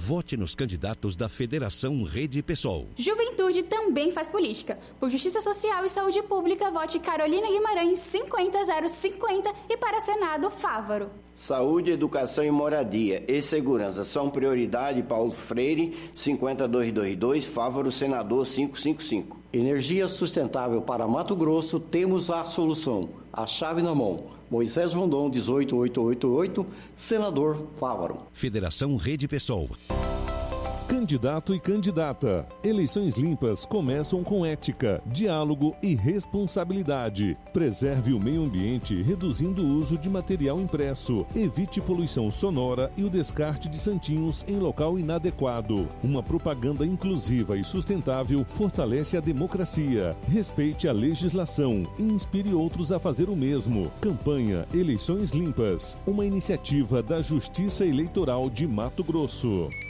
Vote nos candidatos da Federação Rede PSOL. Juventude também faz política. Por Justiça Social e Saúde Pública, vote Carolina Guimarães 50050 e para Senado, Fávaro. Saúde, educação e moradia e segurança são prioridade. Paulo Freire 50222, Fávaro, senador 555. Energia sustentável para Mato Grosso, temos a solução. A chave na mão. Moisés Rondon 18888, senador Fávaro. Federação Rede PSOL. Candidato e candidata. Eleições limpas começam com ética, diálogo e responsabilidade. Preserve o meio ambiente reduzindo o uso de material impresso. Evite poluição sonora e o descarte de santinhos em local inadequado. Uma propaganda inclusiva e sustentável fortalece a democracia. Respeite a legislação e inspire outros a fazer o mesmo. Campanha Eleições Limpas, uma iniciativa da Justiça Eleitoral de Mato Grosso.